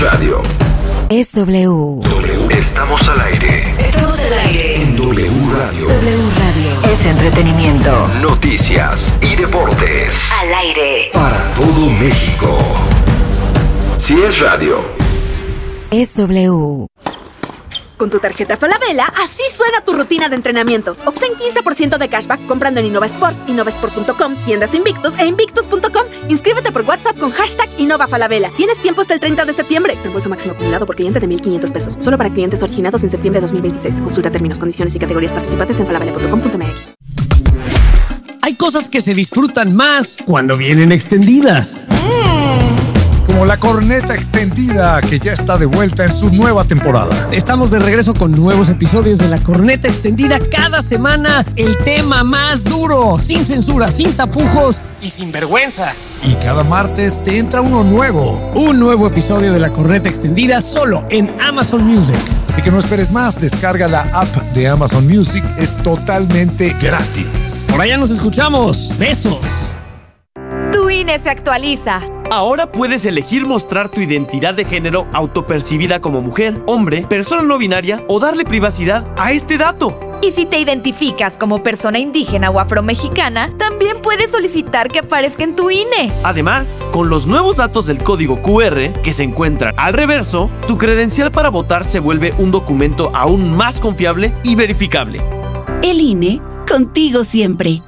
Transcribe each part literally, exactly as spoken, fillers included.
radio. Es W. W. Estamos al aire. Estamos al aire. En W Radio. W Radio. Es entretenimiento. Noticias y deportes. Al aire. Para todo México. Si es radio. Es W. Con tu tarjeta Falabella, así suena tu rutina de entrenamiento. Obtén quince por ciento de cashback comprando en InnovaSport, InnovaSport punto com, tiendas Invictus e Invictus punto com. Inscríbete por WhatsApp con hashtag InnovaFalabella. Tienes tiempo hasta el treinta de septiembre. Reembolso máximo acumulado por cliente de mil quinientos pesos. Solo para clientes originados en septiembre de dos mil veintiséis. Consulta términos, condiciones y categorías participantes en falabella punto com punto m x. Hay cosas que se disfrutan más cuando vienen extendidas. Mm. Como la corneta extendida, que ya está de vuelta en su nueva temporada. Estamos de regreso con nuevos episodios de la corneta extendida cada semana. El tema más duro, sin censura, sin tapujos y sin vergüenza. Y cada martes te entra uno nuevo. Un nuevo episodio de la corneta extendida solo en Amazon Music. Así que no esperes más, descarga la app de Amazon Music, es totalmente gratis. Por allá nos escuchamos. Besos. Tu I N E se actualiza. Ahora puedes elegir mostrar tu identidad de género autopercibida como mujer, hombre, persona no binaria o darle privacidad a este dato. Y si te identificas como persona indígena o afromexicana, también puedes solicitar que aparezca en tu I N E. Además, con los nuevos datos del código Q R que se encuentran al reverso, tu credencial para votar se vuelve un documento aún más confiable y verificable. El I N E, contigo siempre.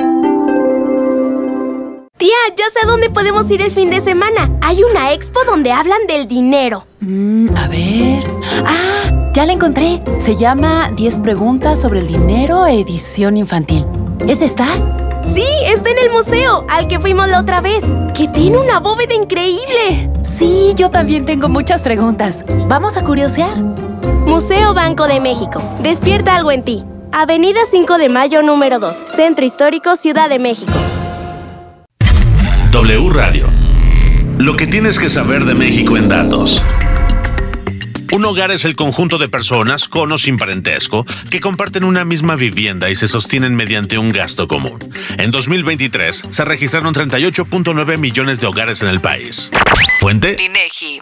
Tía, ya sé a dónde podemos ir el fin de semana. Hay una expo donde hablan del dinero. Mm, a ver... ¡Ah! Ya la encontré. Se llama diez preguntas sobre el dinero, edición infantil. ¿Es esta? Sí, está en el museo, al que fuimos la otra vez. Que tiene una bóveda increíble. Sí, yo también tengo muchas preguntas. ¿Vamos a curiosear? Museo Banco de México. Despierta algo en ti. Avenida cinco de mayo, número dos. Centro Histórico, Ciudad de México. W Radio. Lo que tienes que saber de México en datos. Un hogar es el conjunto de personas, con o sin parentesco, que comparten una misma vivienda y se sostienen mediante un gasto común. En dos mil veintitrés se registraron treinta y ocho punto nueve millones de hogares en el país. ¿Fuente? INEGI.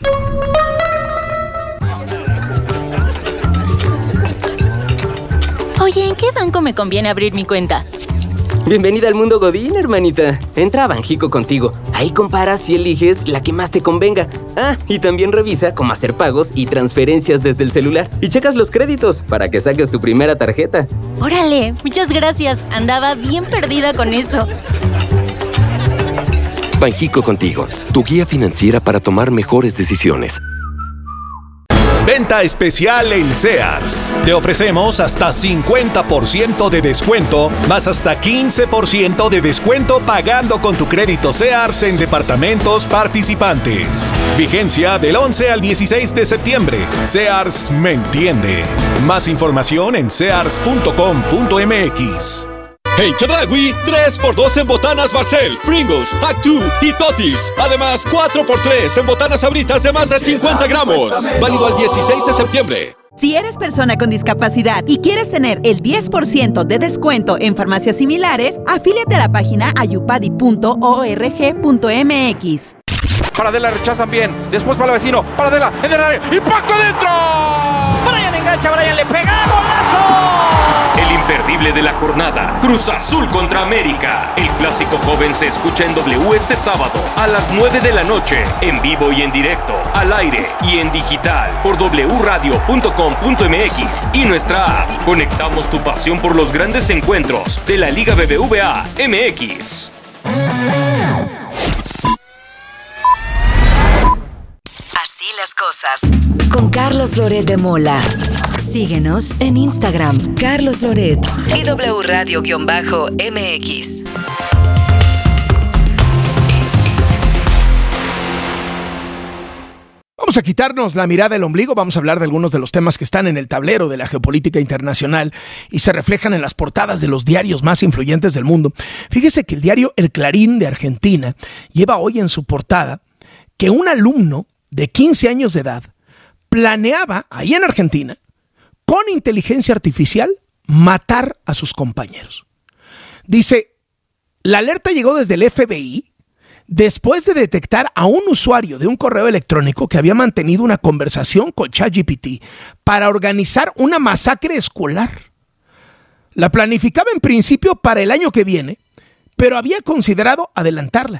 Oye, ¿en qué banco me conviene abrir mi cuenta? Bienvenida al mundo Godín, hermanita. Entra a Banjico contigo. Ahí comparas y eliges la que más te convenga. Ah, y también revisa cómo hacer pagos y transferencias desde el celular. Y checas los créditos para que saques tu primera tarjeta. Órale, muchas gracias. Andaba bien perdida con eso. Banjico contigo, tu guía financiera para tomar mejores decisiones. Venta especial en Sears. Te ofrecemos hasta cincuenta por ciento de descuento, más hasta quince por ciento de descuento pagando con tu crédito Sears en departamentos participantes. Vigencia del once al dieciséis de septiembre. Sears me entiende. Más información en sears punto com punto m x. En Chedraui, tres por dos en botanas Barcel, Pringles, Actu y Totis. Además, cuatro por tres en botanas Sabritas de más de cincuenta gramos. Válido al dieciséis de septiembre. Si eres persona con discapacidad y quieres tener el diez por ciento de descuento en farmacias similares, afíliate a la página ayupadi punto org punto m x. Paradela rechazan bien, después para el vecino, Paradela en el área, impacto adentro. Brian engancha, Brian le pega, golazo. El imperdible de la jornada, Cruz Azul contra América. El clásico joven se escucha en W este sábado a las nueve de la noche, en vivo y en directo, al aire y en digital por w radio punto com punto m x y nuestra app. Conectamos tu pasión por los grandes encuentros de la Liga B B V A M X. Así las cosas. Con Carlos Loret de Mola. Síguenos en Instagram, Carlos Loret y W Radio-M X. Vamos a quitarnos la mirada del ombligo, vamos a hablar de algunos de los temas que están en el tablero de la geopolítica internacional y se reflejan en las portadas de los diarios más influyentes del mundo. Fíjese que el diario El Clarín de Argentina lleva hoy en su portada que un alumno de quince años de edad planeaba, ahí en Argentina, con inteligencia artificial, matar a sus compañeros. Dice, la alerta llegó desde el F B I, después de detectar a un usuario de un correo electrónico que había mantenido una conversación con ChatGPT para organizar una masacre escolar. La planificaba en principio para el año que viene, pero había considerado adelantarla.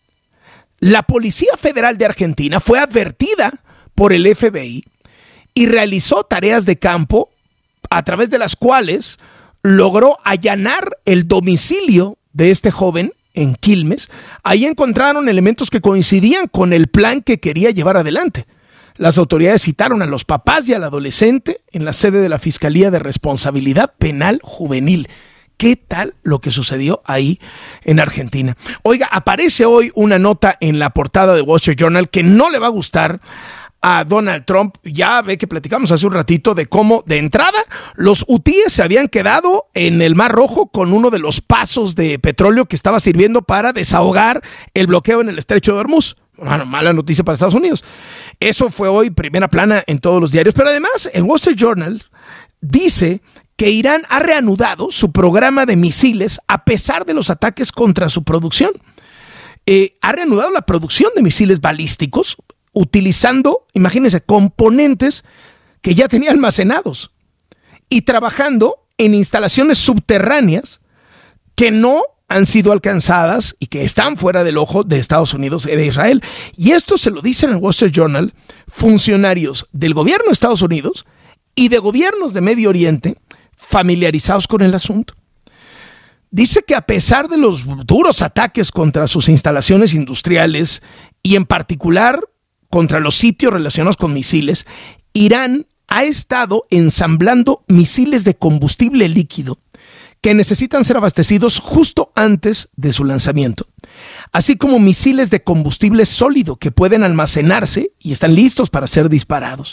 La Policía Federal de Argentina fue advertida por el F B I y realizó tareas de campo a través de las cuales logró allanar el domicilio de este joven en Quilmes. Ahí encontraron elementos que coincidían con el plan que quería llevar adelante. Las autoridades citaron a los papás y al adolescente en la sede de la Fiscalía de Responsabilidad Penal Juvenil. ¿Qué tal lo que sucedió ahí en Argentina? Oiga, aparece hoy una nota en la portada de Wall Street Journal que no le va a gustar a Donald Trump. Ya ve que platicamos hace un ratito de cómo, de entrada, los hutíes se habían quedado en el Mar Rojo con uno de los pasos de petróleo que estaba sirviendo para desahogar el bloqueo en el Estrecho de Hormuz. Bueno, mala noticia para Estados Unidos. Eso fue hoy primera plana en todos los diarios. Pero además, el Wall Street Journal dice que Irán ha reanudado su programa de misiles a pesar de los ataques contra su producción. Eh, ha reanudado la producción de misiles balísticos utilizando, imagínense, componentes que ya tenía almacenados y trabajando en instalaciones subterráneas que no han sido alcanzadas y que están fuera del ojo de Estados Unidos y de Israel. Y esto se lo dicen en el Wall Street Journal funcionarios del gobierno de Estados Unidos y de gobiernos de Medio Oriente familiarizados con el asunto. Dice que a pesar de los duros ataques contra sus instalaciones industriales y en particular contra los sitios relacionados con misiles, Irán ha estado ensamblando misiles de combustible líquido que necesitan ser abastecidos justo antes de su lanzamiento, así como misiles de combustible sólido que pueden almacenarse y están listos para ser disparados.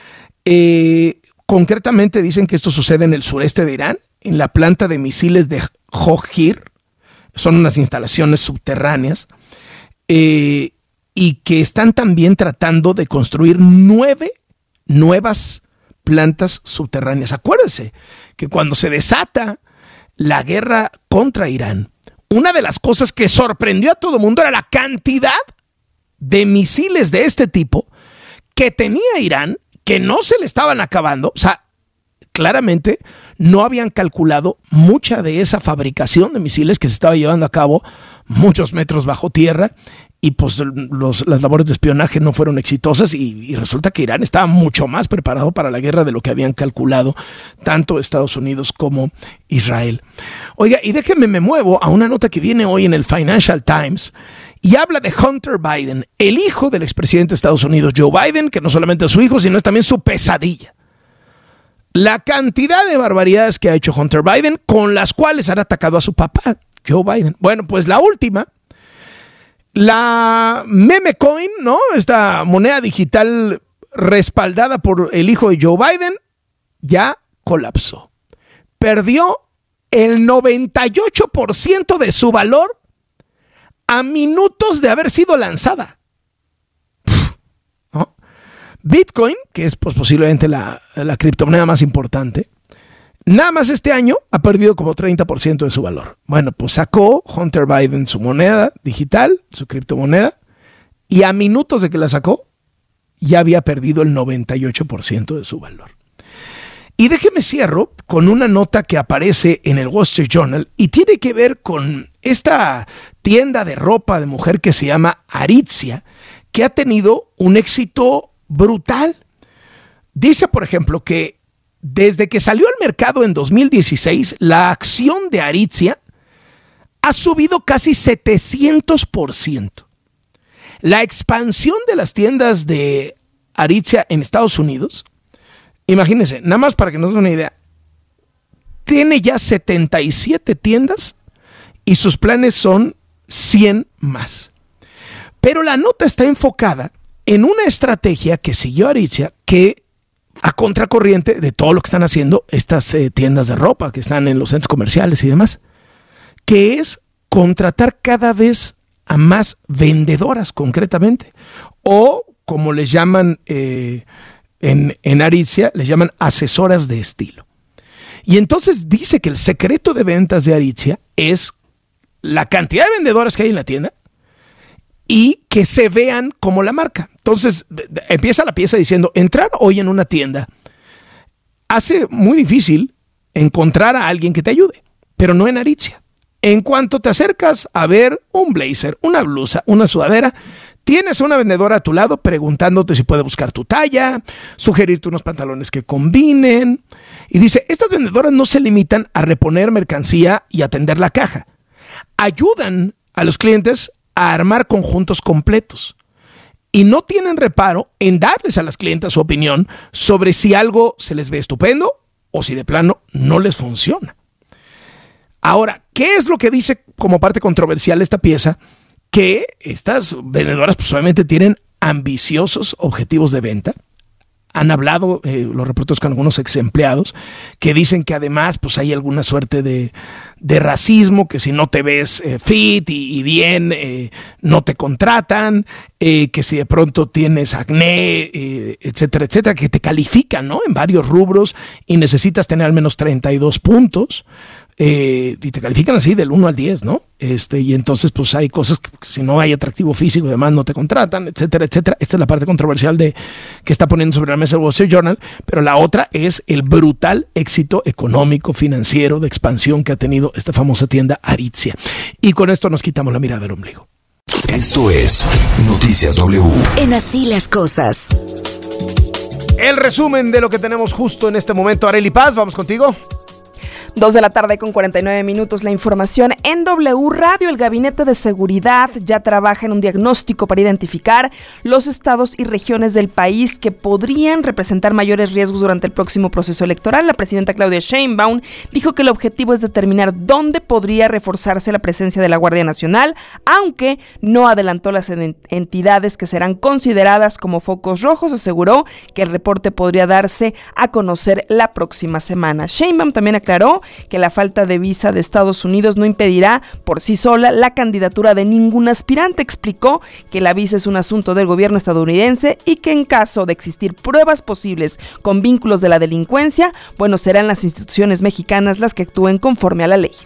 Eh, concretamente dicen que esto sucede en el sureste de Irán, en la planta de misiles de Johir, son unas instalaciones subterráneas, eh, y que están también tratando de construir nueve nuevas plantas subterráneas. Acuérdense que cuando se desata la guerra contra Irán, una de las cosas que sorprendió a todo el mundo era la cantidad de misiles de este tipo que tenía Irán, que no se le estaban acabando. O sea, claramente no habían calculado mucha de esa fabricación de misiles que se estaba llevando a cabo muchos metros bajo tierra, y pues los, las labores de espionaje no fueron exitosas y, y resulta que Irán estaba mucho más preparado para la guerra de lo que habían calculado tanto Estados Unidos como Israel. Oiga, y déjenme me muevo a una nota que viene hoy en el Financial Times y habla de Hunter Biden, el hijo del expresidente de Estados Unidos, Joe Biden, que no solamente es su hijo, sino es también su pesadilla. La cantidad de barbaridades que ha hecho Hunter Biden, con las cuales han atacado a su papá, Joe Biden. Bueno, pues la última, la meme coin, ¿no? Esta moneda digital respaldada por el hijo de Joe Biden, ya colapsó. Perdió el noventa y ocho por ciento de su valor a minutos de haber sido lanzada. ¿No? Bitcoin, que es pues, posiblemente la, la criptomoneda más importante, nada más este año ha perdido como treinta por ciento de su valor. Bueno, pues sacó Hunter Biden su moneda digital, su criptomoneda, y a minutos de que la sacó, ya había perdido el noventa y ocho por ciento de su valor. Y déjeme cierro con una nota que aparece en el Wall Street Journal y tiene que ver con esta tienda de ropa de mujer que se llama Aritzia, que ha tenido un éxito brutal. Dice, por ejemplo, que desde que salió al mercado en dos mil dieciséis, la acción de Aritzia ha subido casi setecientos por ciento. La expansión de las tiendas de Aritzia en Estados Unidos, imagínense, nada más para que nos den una idea, tiene ya setenta y siete tiendas y sus planes son cien más. Pero la nota está enfocada en una estrategia que siguió Aritzia, que a contracorriente de todo lo que están haciendo estas eh, tiendas de ropa que están en los centros comerciales y demás, que es contratar cada vez a más vendedoras concretamente, o como les llaman eh, en, en Aritzia, les llaman asesoras de estilo. Y entonces dice que el secreto de ventas de Aritzia es la cantidad de vendedoras que hay en la tienda y que se vean como la marca. Entonces, empieza la pieza diciendo, entrar hoy en una tienda hace muy difícil encontrar a alguien que te ayude, pero no en Aritzia. En cuanto te acercas a ver un blazer, una blusa, una sudadera, tienes a una vendedora a tu lado preguntándote si puede buscar tu talla, sugerirte unos pantalones que combinen. Y dice, estas vendedoras no se limitan a reponer mercancía y atender la caja. Ayudan a los clientes a armar conjuntos completos. Y no tienen reparo en darles a las clientas su opinión sobre si algo se les ve estupendo o si de plano no les funciona. Ahora, ¿qué es lo que dice como parte controversial esta pieza? Que estas vendedoras pues obviamente tienen ambiciosos objetivos de venta. Han hablado eh, los reporteros con algunos ex empleados que dicen que además pues hay alguna suerte de, de racismo, que si no te ves eh, fit y, y bien eh, no te contratan, eh, que si de pronto tienes acné, eh, etcétera, etcétera, que te califican, ¿no?, en varios rubros y necesitas tener al menos treinta y dos puntos. Eh, y te califican así del uno al diez, ¿no? Este, y entonces pues hay cosas que si no hay atractivo físico y demás no te contratan, etcétera, etcétera. Esta es la parte controversial de que está poniendo sobre la mesa el Wall Street Journal, pero la otra es el brutal éxito económico, financiero, de expansión que ha tenido esta famosa tienda Aritzia. Y con esto nos quitamos la mirada del ombligo. Esto es Noticias W. En Así las Cosas. El resumen de lo que tenemos justo en este momento. Arely Paz, vamos contigo. Dos de la tarde con cuarenta y nueve minutos. La información en W Radio. El Gabinete de Seguridad ya trabaja en un diagnóstico para identificar los estados y regiones del país que podrían representar mayores riesgos durante el próximo proceso electoral. La presidenta Claudia Sheinbaum dijo que el objetivo es determinar dónde podría reforzarse la presencia de la Guardia Nacional, aunque no adelantó las entidades que serán consideradas como focos rojos. Aseguró que el reporte podría darse a conocer la próxima semana. Sheinbaum también aclaró que la falta de visa de Estados Unidos no impedirá por sí sola la candidatura de ningún aspirante. Explicó que la visa es un asunto del gobierno estadounidense y que en caso de existir pruebas posibles con vínculos de la delincuencia, bueno, serán las instituciones mexicanas las que actúen conforme a la ley.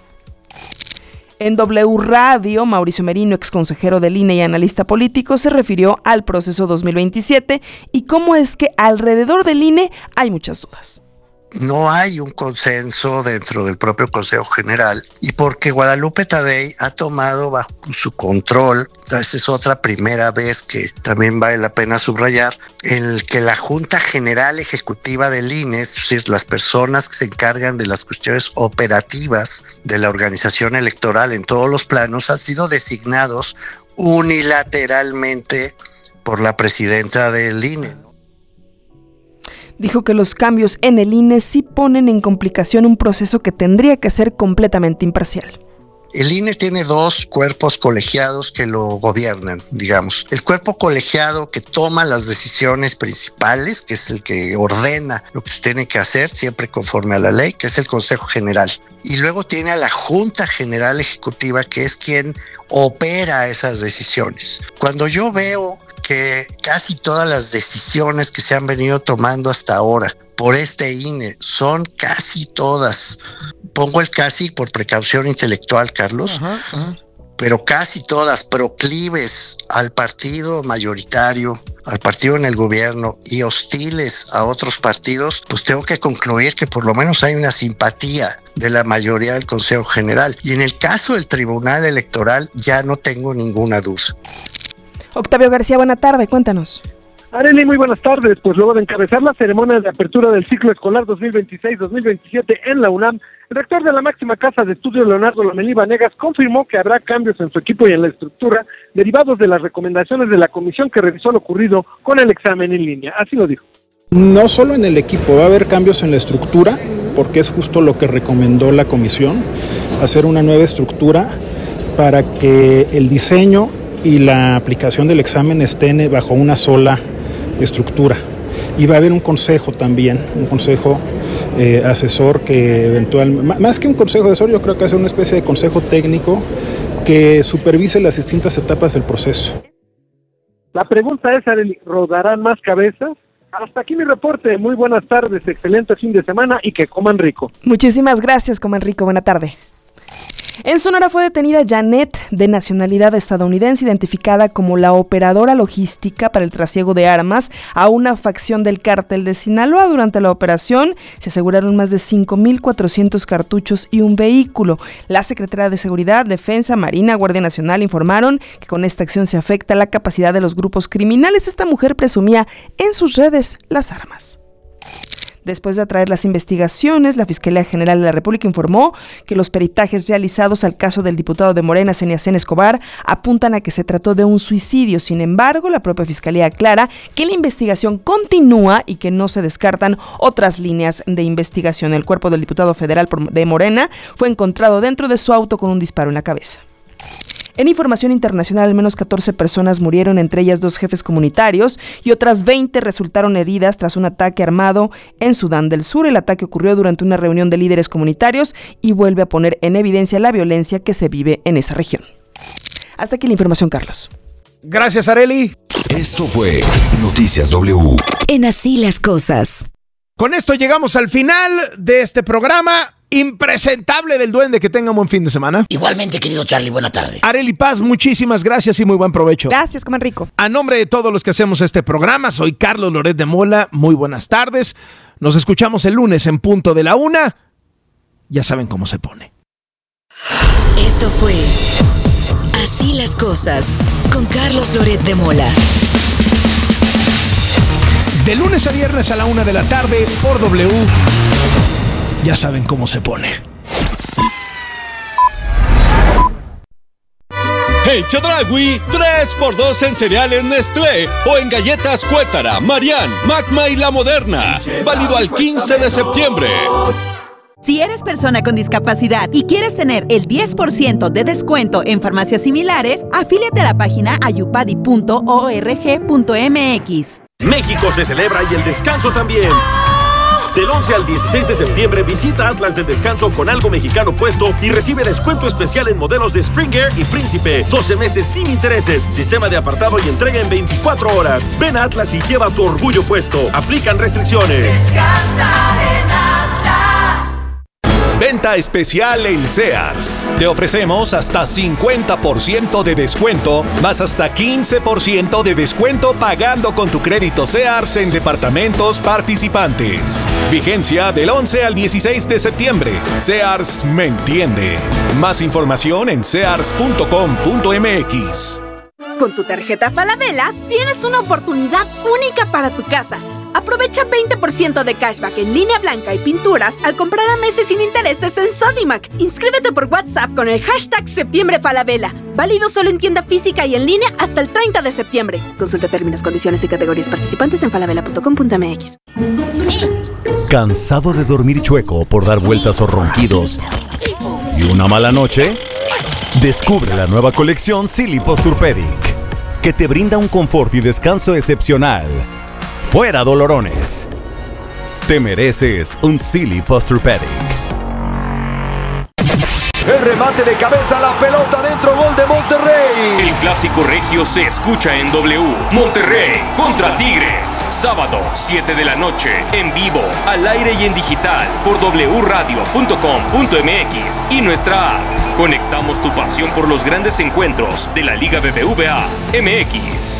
En W Radio, Mauricio Merino, exconsejero del I N E y analista político, se refirió al proceso dos mil veintisiete y cómo es que alrededor del I N E hay muchas dudas. No hay un consenso dentro del propio Consejo General y porque Guadalupe Tadei ha tomado bajo su control, esa es otra primera vez que también vale la pena subrayar, el que la Junta General Ejecutiva del I N E, es decir, las personas que se encargan de las cuestiones operativas de la organización electoral en todos los planos, han sido designados unilateralmente por la presidenta del I N E. Dijo que los cambios en el I N E sí ponen en complicación un proceso que tendría que ser completamente imparcial. El I N E tiene dos cuerpos colegiados que lo gobiernan, digamos. El cuerpo colegiado que toma las decisiones principales, que es el que ordena lo que se tiene que hacer, siempre conforme a la ley, que es el Consejo General. Y luego tiene a la Junta General Ejecutiva, que es quien opera esas decisiones. Cuando yo veo que casi todas las decisiones que se han venido tomando hasta ahora por este I N E son casi todas, pongo el casi por precaución intelectual, Carlos, ajá, ajá. pero casi todas proclives al partido mayoritario, al partido en el gobierno y hostiles a otros partidos, pues tengo que concluir que por lo menos hay una simpatía de la mayoría del Consejo General. Y en el caso del Tribunal Electoral ya no tengo ninguna duda. Octavio García, buena tarde, cuéntanos. Arely, muy buenas tardes. Pues luego de encabezar la ceremonia de apertura del ciclo escolar dos mil veintiséis dos mil veintisiete en la UNAM, el rector de la máxima casa de estudios, Leonardo Lomelí Vanegas, confirmó que habrá cambios en su equipo y en la estructura derivados de las recomendaciones de la comisión que revisó lo ocurrido con el examen en línea. Así lo dijo. No solo en el equipo, va a haber cambios en la estructura, porque es justo lo que recomendó la comisión, hacer una nueva estructura para que el diseño y la aplicación del examen estén bajo una sola estructura. Y va a haber un consejo también, un consejo eh, asesor que eventualmente, más que un consejo asesor, yo creo que va a ser una especie de consejo técnico que supervise las distintas etapas del proceso. La pregunta es, Arely, ¿rodarán más cabezas? Hasta aquí mi reporte. Muy buenas tardes, excelente fin de semana y que coman rico. Muchísimas gracias, coman rico. Buena tarde. En Sonora fue detenida Janet, de nacionalidad estadounidense, identificada como la operadora logística para el trasiego de armas a una facción del cártel de Sinaloa. Durante la operación se aseguraron más de cinco mil cuatrocientos cartuchos y un vehículo. La Secretaría de Seguridad, Defensa, Marina, Guardia Nacional informaron que con esta acción se afecta la capacidad de los grupos criminales. Esta mujer presumía en sus redes las armas. Después de atraer las investigaciones, la Fiscalía General de la República informó que los peritajes realizados al caso del diputado de Morena, Seniacén Escobar, apuntan a que se trató de un suicidio. Sin embargo, la propia Fiscalía aclara que la investigación continúa y que no se descartan otras líneas de investigación. El cuerpo del diputado federal de Morena fue encontrado dentro de su auto con un disparo en la cabeza. En información internacional, al menos catorce personas murieron, entre ellas dos jefes comunitarios, y otras veinte resultaron heridas tras un ataque armado en Sudán del Sur. El ataque ocurrió durante una reunión de líderes comunitarios y vuelve a poner en evidencia la violencia que se vive en esa región. Hasta aquí la información, Carlos. Gracias, Arely. Esto fue Noticias W. En Así las Cosas. Con esto llegamos al final de este programa impresentable del Duende. Que tenga un buen fin de semana. Igualmente, querido Charlie, buena tarde. Arely Paz, muchísimas gracias y muy buen provecho. Gracias, coman rico. A nombre de todos los que hacemos este programa, soy Carlos Loret de Mola. Muy buenas tardes. Nos escuchamos el lunes en punto de la una. Ya saben cómo se pone. Esto fue Así las Cosas con Carlos Loret de Mola. De lunes a viernes a la una de la tarde por W. Ya saben cómo se pone. Hey Chedraui, tres por dos en cereales Nestlé o en galletas Cuétara, Marián, Magma y La Moderna. Válido al quince de septiembre. Si eres persona con discapacidad y quieres tener el diez por ciento de descuento en farmacias similares, afíliate a la página ayupadi punto org punto mx. México se celebra y el descanso también. Del once al dieciséis de septiembre visita Atlas del Descanso con algo mexicano puesto y recibe descuento especial en modelos de Springer y Príncipe. doce meses sin intereses, sistema de apartado y entrega en veinticuatro horas. Ven a Atlas y lleva tu orgullo puesto. Aplican restricciones. Descansa en Atlas. Venta especial en Sears. Te ofrecemos hasta cincuenta por ciento de descuento, más hasta quince por ciento de descuento pagando con tu crédito Sears en departamentos participantes. Vigencia del once al dieciséis de septiembre. Sears me entiende. Más información en sears punto com punto mx. Con tu tarjeta Falabella tienes una oportunidad única para tu casa. Aprovecha veinte por ciento de cashback en línea blanca y pinturas al comprar a meses sin intereses en Sodimac. Inscríbete por WhatsApp con el hashtag Septiembre Falabella. Válido solo en tienda física y en línea hasta el treinta de septiembre. Consulta términos, condiciones y categorías participantes en falabella punto com punto mx. ¿Cansado de dormir chueco por dar vueltas o ronquidos y una mala noche? Descubre la nueva colección Silly Posturepedic, que te brinda un confort y descanso excepcional. ¡Fuera dolorones! Te mereces un Silly Posturepedic. El remate de cabeza, la pelota dentro, gol de Monterrey. El clásico regio se escucha en W. Monterrey contra Tigres. Sábado, siete de la noche, en vivo, al aire y en digital, por doble u radio punto com punto mx y nuestra app. Conectamos tu pasión por los grandes encuentros de la Liga B B V A M X.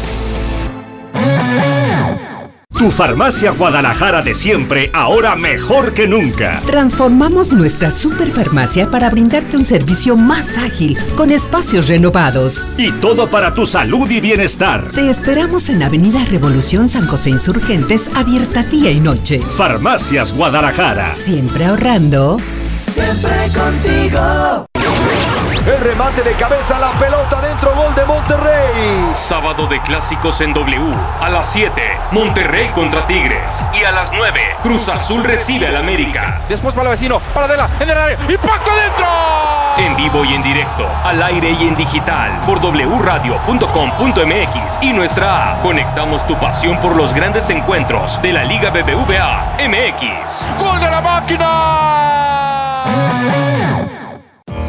Tu farmacia Guadalajara de siempre, ahora mejor que nunca. Transformamos nuestra superfarmacia para brindarte un servicio más ágil, con espacios renovados. Y todo para tu salud y bienestar. Te esperamos en Avenida Revolución San José Insurgentes, abierta día y noche. Farmacias Guadalajara. Siempre ahorrando. Siempre contigo. El remate de cabeza, la pelota dentro, gol de Monterrey. Sábado de clásicos en W. A las siete, Monterrey contra Tigres. Y a las nueve, Cruz Azul recibe al América. Después para el vecino, para Adela, en el área, ¡impacto adentro! En vivo y en directo, al aire y en digital, por doble u radio punto com punto mx y nuestra app. Conectamos tu pasión por los grandes encuentros de la Liga B B V A M X. ¡Gol de la máquina!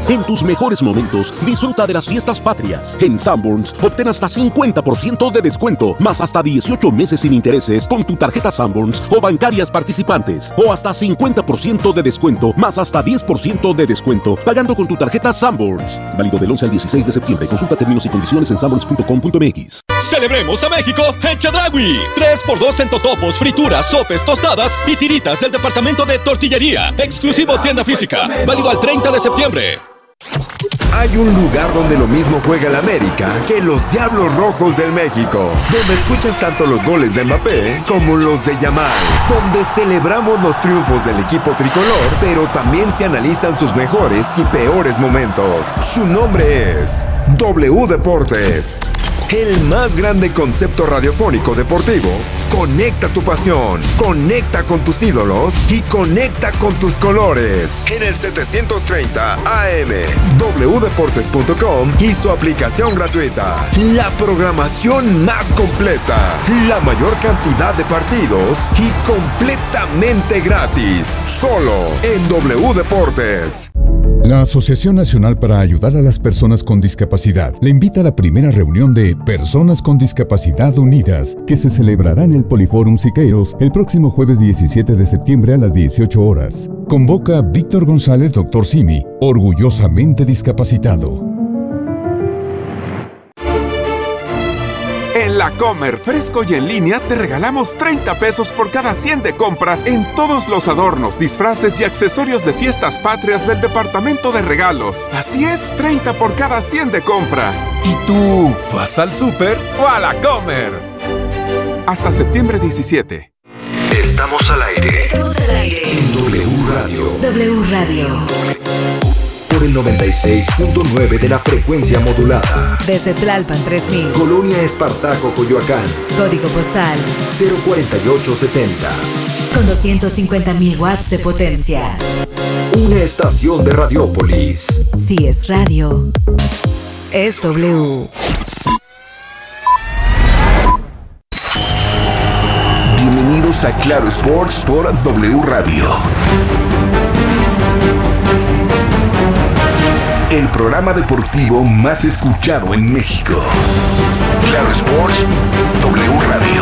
En tus mejores momentos, disfruta de las fiestas patrias. En Sanborns, obtén hasta cincuenta por ciento de descuento, más hasta dieciocho meses sin intereses con tu tarjeta Sanborns o bancarias participantes. O hasta cincuenta por ciento de descuento, más hasta diez por ciento de descuento, pagando con tu tarjeta Sanborns. Válido del once al dieciséis de septiembre. Consulta términos y condiciones en sanborns punto com punto m x. Celebremos a México en Chedraui. tres por dos en totopos, frituras, sopes, tostadas y tiritas del departamento de tortillería. Exclusivo tienda física. Válido al treinta de septiembre. Hay un lugar donde lo mismo juega el América que los Diablos Rojos del México, donde escuchas tanto los goles de Mbappé como los de Yamal, donde celebramos los triunfos del equipo tricolor, pero también se analizan sus mejores y peores momentos. Su nombre es W Deportes. El más grande concepto radiofónico deportivo. Conecta tu pasión, conecta con tus ídolos y conecta con tus colores. En el setecientos treinta A M, w deportes punto com y su aplicación gratuita. La programación más completa, la mayor cantidad de partidos y completamente gratis. Solo en W Deportes. La Asociación Nacional para Ayudar a las Personas con Discapacidad le invita a la primera reunión de Personas con Discapacidad Unidas, que se celebrará en el Poliforum Siqueiros el próximo jueves diecisiete de septiembre a las dieciocho horas. Convoca Víctor González, doctor Simi, orgullosamente discapacitado. En La Comer, fresco y en línea, te regalamos treinta pesos por cada cien de compra en todos los adornos, disfraces y accesorios de fiestas patrias del departamento de regalos. Así es, treinta por cada cien de compra. ¿Y tú, vas al súper o a La Comer? Hasta septiembre diecisiete. Estamos al aire. Estamos al aire. En W Radio. W Radio. Por el noventa y seis punto nueve de la frecuencia modulada. Desde Tlalpan tres mil. Colonia Espartaco, Coyoacán. Código postal cero cuarenta y ocho setenta. Con doscientos cincuenta mil watts de potencia. Una estación de Radiópolis. Si es radio, es W. Bienvenidos a Claro Sports por W Radio. El programa deportivo más escuchado en México. Claro Sports, W Radio.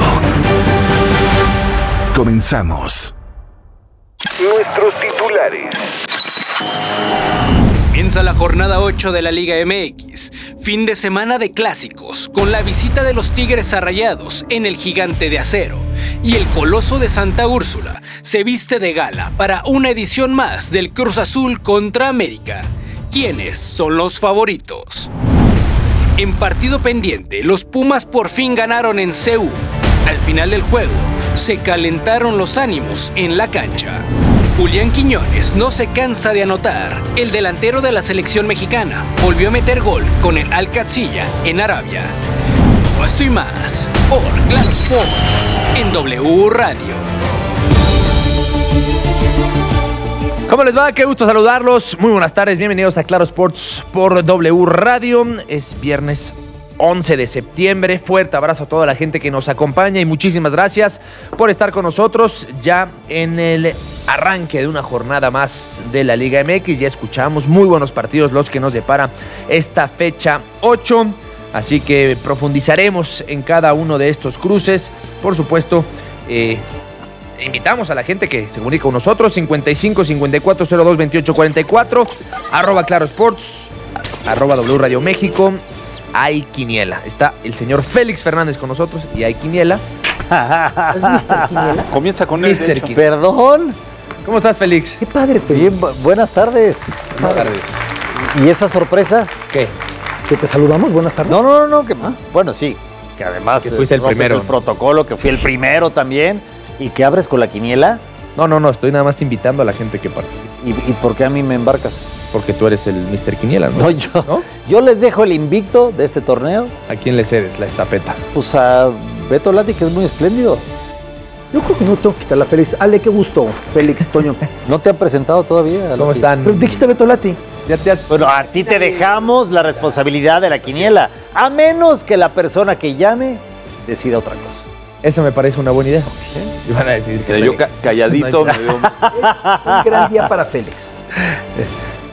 Comenzamos. Nuestros titulares. Comienza la jornada ocho de la Liga M X. Fin de semana de clásicos, con la visita de los Tigres a Rayados en el Gigante de Acero. Y el Coloso de Santa Úrsula se viste de gala para una edición más del Cruz Azul contra América. ¿Quiénes son los favoritos? En partido pendiente, los Pumas por fin ganaron en C U. Al final del juego, se calentaron los ánimos en la cancha. Julián Quiñones no se cansa de anotar. El delantero de la selección mexicana volvió a meter gol con el Al-Qadsiya en Arabia. Todo esto y más por Claro Sports en W Radio. ¿Cómo les va? Qué gusto saludarlos. Muy buenas tardes, bienvenidos a Claro Sports por W Radio. Es viernes once de septiembre. Fuerte abrazo a toda la gente que nos acompaña y muchísimas gracias por estar con nosotros ya en el arranque de una jornada más de la Liga M X. Ya escuchamos muy buenos partidos los que nos depara esta fecha ocho. Así que profundizaremos en cada uno de estos cruces. Por supuesto, eh, invitamos a la gente que se comunica con nosotros, cincuenta y cinco, cincuenta y cuatro, cero dos, veintiocho, cuarenta y cuatro, arroba Claro Sports, arroba W Radio México. Hay quiniela. Está el señor Félix Fernández con nosotros y hay quiniela. ¿Es mister Quiniela? Comienza con él, de hecho. Perdón. ¿Cómo estás, Félix? Qué padre, Félix. Bien, bu- buenas tardes. Buenas tardes. ¿Y esa sorpresa? ¿Qué? ¿Que te saludamos? Buenas tardes. No, no, no, no que, ¿Ah? Bueno, sí, que además que fuiste el rompes primero. el protocolo, que fui el primero también, y que abres con la quiniela. No, no, no, estoy nada más invitando a la gente que participe. ¿Y, y por qué a mí me embarcas? Porque tú eres el mister Quiniela, ¿no? No, yo, ¿no? Yo les dejo el invicto de este torneo. ¿A quién le cedes la estafeta? Pues a Beto Lati, que es muy espléndido. Yo creo que no tengo que quitarla, Félix. Ale, qué gusto, Félix, Toño. ¿No te han presentado todavía? ¿Cómo Lati? están? Pero dijiste Beto Lati. Ya te has... Bueno, a ti te dejamos la responsabilidad de la quiniela, a menos que la persona que llame decida otra cosa. Eso me parece una buena idea. ¿Sí? Y van a decir que yo ca- calladito me veo. Es un gran día para Félix.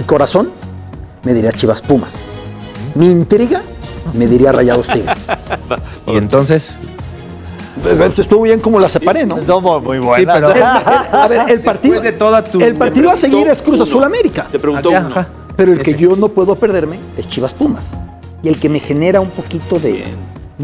mi corazón me diría Chivas Pumas. Mi intriga me diría Rayados Tigres. Y entonces... Estuvo bien como la separé, ¿no? Somos muy buenas. Sí, pero, el, a ver, el partido, de toda tu... el partido a seguir es Cruz Azul América. Te preguntó Ajá. uno. Pero el que Ese. yo no puedo perderme es Chivas Pumas. Y el que me genera un poquito de,